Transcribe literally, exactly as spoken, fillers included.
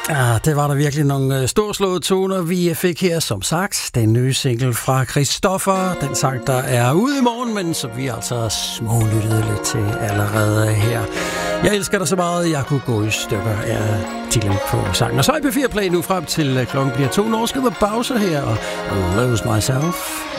Ja, det var der virkelig nogle storslåede toner, vi fik her, som sagt. Den nye single fra Christoffer, den sang, der er ude i morgen, men som vi altså smålyttede lidt til allerede her. Jeg elsker dig så meget, jeg kunne gå i stykker af titlen på sangen. Og så er P fire Play nu frem til klokken bliver to. Når skal The Bowser her og Lose Myself.